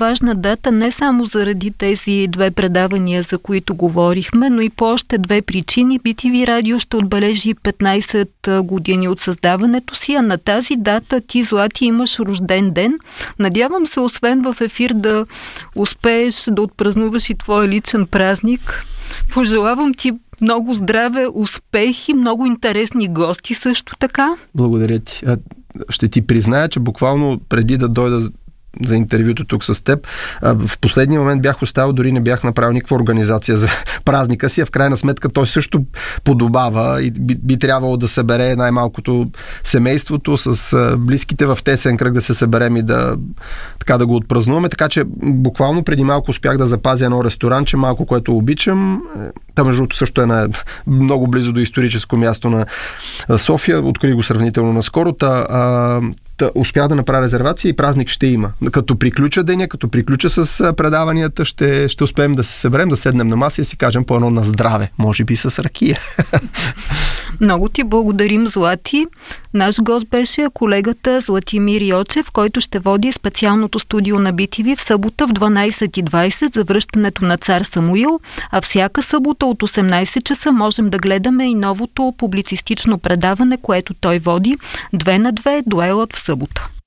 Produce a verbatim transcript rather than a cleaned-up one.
важна дата не само заради тези две предавания, за които говорихме, но и по още две причини. би ти ви радио ще отбележи петнайсет години от създаването си, а на тази дата ти, Злати, имаш рожден ден. Надявам се, освен в ефир, да успееш да отпразнуваш и твой личен празник. Пожелавам ти много здраве, успехи, много интересни гости също така. Благодаря ти. Ще ти призная, че буквално преди да дойда за интервюто тук с теб, в последния момент бях оставил, дори не бях направил никаква организация за празника си, а в крайна сметка той също подобава и би, би трябвало да събере най-малкото семейството с близките в тесен кръг, да се съберем и да, така, да го отпразнуваме. Така че буквално преди малко успях да запазя едно ресторанче, малко, което обичам. Там, между другото, също е на много близо до историческо място на София. Открих го сравнително наскоро. Та, а, та, успях да направя резервация и празник ще има. Като приключа деня, като приключа с предаванията, ще, ще успеем да се съберем, да седнем на маса и си кажем по едно на здраве. Може би с ракия. Много ти благодарим, Злати. Наш гост беше колегата Златимир Йочев, който ще води специалното студио на би ти ви в събота в дванайсет и двайсет за връщането на цар Самуил, а всяка събота от осемнайсет часа можем да гледаме и новото публицистично предаване, което той води, две на две, дуелът в събота.